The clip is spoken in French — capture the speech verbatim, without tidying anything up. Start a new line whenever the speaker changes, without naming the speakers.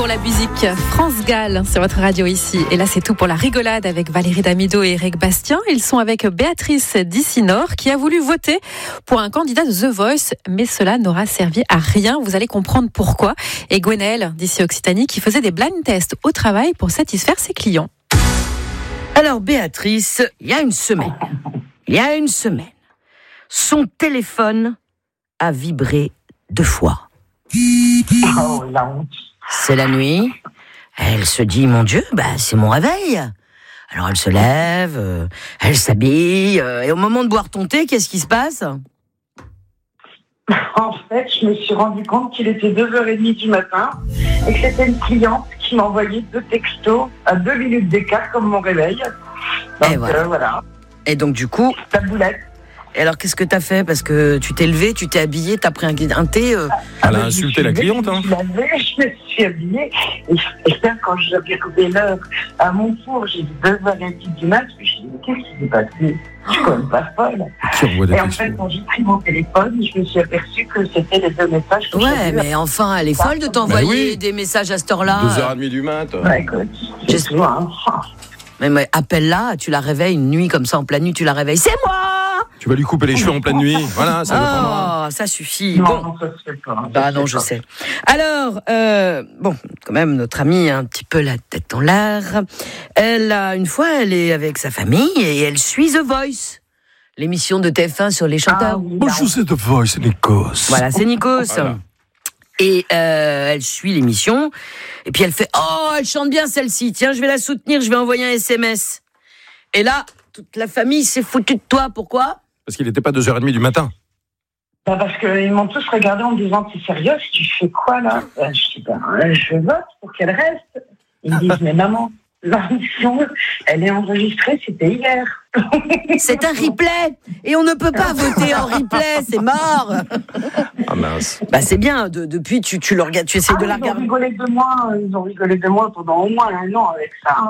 la musique, France Gall sur votre radio ici. Et là, c'est tout pour la rigolade avec Valérie Damido et Eric Bastien. Ils sont avec Béatrice Dissinor qui a voulu voter pour un candidat de The Voice, mais cela n'aura servi à rien. Vous allez comprendre pourquoi. Et Gwenaëlle, d'ici Occitanie, qui faisait des blind tests au travail pour satisfaire ses clients.
Alors Béatrice, il y a une semaine, il y a une semaine, son téléphone a vibré deux fois.
Oh, la honte.
C'est la nuit. Elle se dit, mon Dieu, bah, c'est mon réveil. Alors elle se lève, euh, elle s'habille, euh, et au moment de boire ton thé, qu'est-ce qui se passe ?
En fait, je me suis rendu compte qu'il était deux heures trente du matin et que c'était une cliente qui m'a envoyé deux textos à deux minutes d'écart comme mon réveil. Donc,
et voilà.
Euh, voilà.
Et donc du coup,
Ta boulette.
et alors qu'est-ce que t'as fait ? Parce que tu t'es levé, tu t'es habillé, t'as pris un, un thé. Euh...
Elle a
Ah,
insulté la cliente, hein.
Je me suis lavée, je me suis habillée. Et, et là, quand j'avais regardé l'heure à mon four, j'ai dit deux heures trente du mat. Je me suis dit, mais qu'est-ce qui s'est passé ? Je suis quand même pas folle.
Qui envoie des
Et en
textos.
fait, quand j'ai pris mon téléphone, je me suis aperçue que c'était les deux messages que
Ouais,
j'avais
mais enfin, elle est folle de t'envoyer
Mais oui.
des messages à cette heure-là.
deux heures trente du mat.
Ouais, écoute,
J'ai-
j'ai souvent.
Mais, mais appelle-la, tu la réveilles une nuit comme ça, en pleine nuit, tu la réveilles. C'est moi !
Tu vas lui couper les cheveux en pleine nuit. Voilà, ça dépendra.
Oh, ça suffit.
Non,
Bon.
non, ça se fait pas. Ça
Bah
se
non,
fait
je
pas.
sais. Alors, euh, bon, quand même, notre amie a un petit peu la tête en l'air. Elle a, une fois, elle est avec sa famille et elle suit The Voice, l'émission de T F un sur les
Ah
chanteurs.
oui,
Bonjour, c'est The Voice, c'est Nikos.
Voilà, c'est Nikos.
Voilà.
Et euh, elle suit l'émission. Et puis elle fait « Oh, elle chante bien celle-ci. Tiens, je vais la soutenir, je vais envoyer un S M S. » Et là, toute la famille s'est foutue de toi. Pourquoi ?
Parce qu'il n'était pas deux heures trente du matin.
Bah parce qu'ils m'ont tous regardé en me disant t'es sérieuse, tu fais quoi là ? Bah, je dis bah je vote pour qu'elle reste. Ils me disent mais maman, l'émission, elle est enregistrée, c'était hier.
C'est un replay. Et on ne peut pas voter en replay, c'est mort.
Ah mince.
Bah c'est bien, de- depuis tu, tu le regardes, tu essaies
Ah,
de la
ils ont
regarder.
rigolé de moi, ils ont rigolé de moi pendant au moins un an avec ça. Hein.